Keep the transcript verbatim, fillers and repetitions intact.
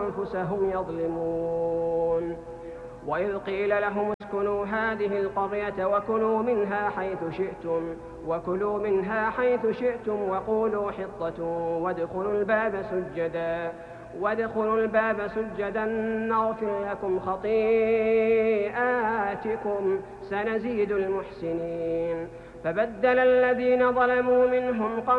أنفسهم يظلمون. وإذ قيل لهم اسكنوا هذه القرية وكلوا منها حيث شئتم وكلوا منها حيث شئتم وقولوا حطة وادخلوا الباب سجدا وادخلوا الباب سجدا نغفر لكم خطيئاتكم سنزيد المحسنين. فبدل الذين ظلموا منهم قولا